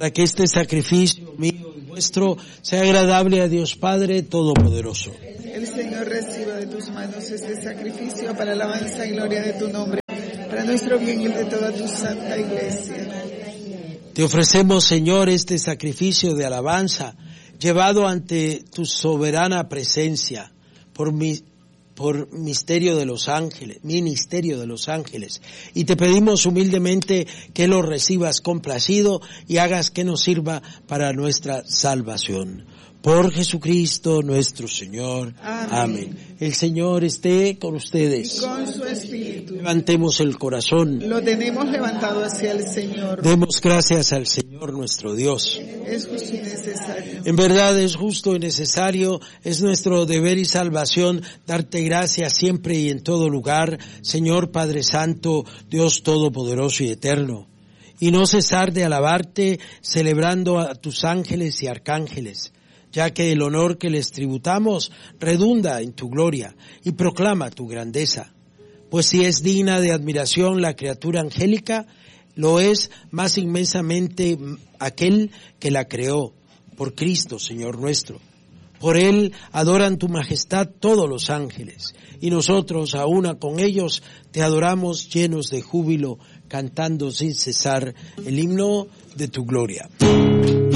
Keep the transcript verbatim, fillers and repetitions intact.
para que este sacrificio mío y vuestro sea agradable a Dios Padre Todopoderoso. El Señor reciba de tus manos este sacrificio para alabanza y gloria de tu nombre, para nuestro bien y el de toda tu santa iglesia. Te ofrecemos, Señor, este sacrificio de alabanza, llevado ante tu soberana presencia, por mi, por misterio de los ángeles, ministerio de los ángeles, y te pedimos humildemente que lo recibas complacido y hagas que nos sirva para nuestra salvación. Por Jesucristo nuestro Señor. Amén. Amén. El Señor esté con ustedes. Y con su espíritu. Levantemos el corazón. Lo tenemos levantado hacia el Señor. Demos gracias al Señor nuestro Dios. Es justo y necesario. En verdad es justo y necesario, es nuestro deber y salvación darte gracias siempre y en todo lugar, Señor Padre Santo, Dios Todopoderoso y Eterno. Y no cesar de alabarte, celebrando a tus ángeles y arcángeles, ya que el honor que les tributamos redunda en tu gloria y proclama tu grandeza. Pues si es digna de admiración la criatura angélica, lo es más inmensamente aquel que la creó, por Cristo, Señor nuestro. Por Él adoran tu majestad todos los ángeles, y nosotros, a una con ellos, te adoramos llenos de júbilo, cantando sin cesar el himno de tu gloria.